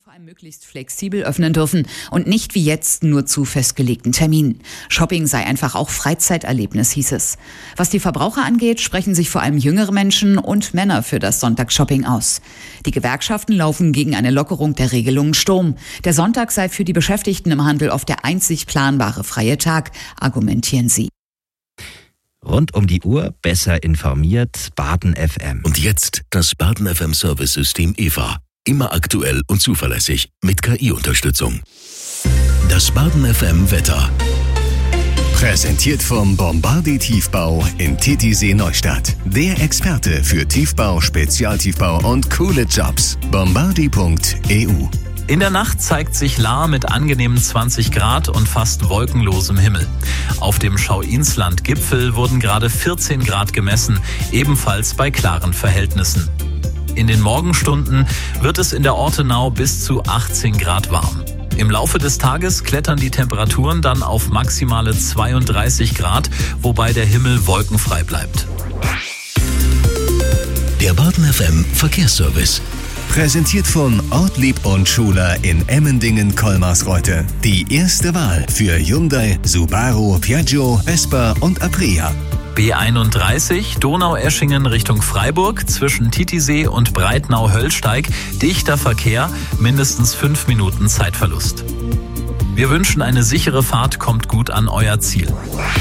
vor allem möglichst flexibel öffnen dürfen und nicht wie jetzt nur zu festgelegten Terminen. Shopping sei einfach auch Freizeiterlebnis, hieß es. Was die Verbraucher angeht, sprechen sich vor allem jüngere Menschen und Männer für das Sonntagsshopping aus. Die Gewerkschaften laufen gegen eine Lockerung der Regelungen Sturm. Der Sonntag sei für die Beschäftigten im Handel oft der einzig planbare freie Tag, argumentieren sie. Rund um die Uhr besser informiert, Baden FM. Und jetzt das Baden FM Service-System EVA. Immer aktuell und zuverlässig mit KI-Unterstützung. Das Baden FM Wetter. Präsentiert vom Bombardier Tiefbau in Titisee Neustadt. Der Experte für Tiefbau, Spezialtiefbau und coole Jobs. Bombardier.eu. In der Nacht zeigt sich Lahr mit angenehmen 20 Grad und fast wolkenlosem Himmel. Auf dem Schauinsland-Gipfel wurden gerade 14 Grad gemessen, ebenfalls bei klaren Verhältnissen. In den Morgenstunden wird es in der Ortenau bis zu 18 Grad warm. Im Laufe des Tages klettern die Temperaturen dann auf maximale 32 Grad, wobei der Himmel wolkenfrei bleibt. Der Baden FM Verkehrsservice. Präsentiert von Ortlieb und Schuler in Emmendingen-Kolmarsreuth. Die erste Wahl für Hyundai, Subaru, Piaggio, Vespa und Aprilia. B31 Donaueschingen Richtung Freiburg zwischen Titisee und Breitnau-Höllsteig. Dichter Verkehr, mindestens 5 Minuten Zeitverlust. Wir wünschen eine sichere Fahrt, kommt gut an euer Ziel.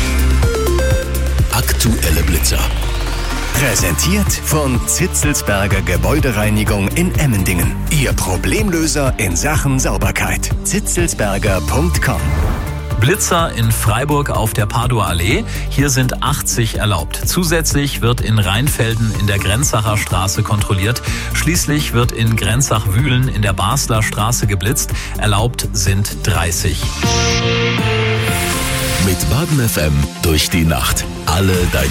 Aktuelle Blitzer. Präsentiert von Zitzelsberger Gebäudereinigung in Emmendingen. Ihr Problemlöser in Sachen Sauberkeit. zitzelsberger.com. Blitzer in Freiburg auf der Padower Allee. Hier sind 80 erlaubt. Zusätzlich wird in Rheinfelden in der Grenzacher Straße kontrolliert. Schließlich wird in Grenzach-Wühlen in der Basler Straße geblitzt. Erlaubt sind 30. Mit Baden FM durch die Nacht. Alle deine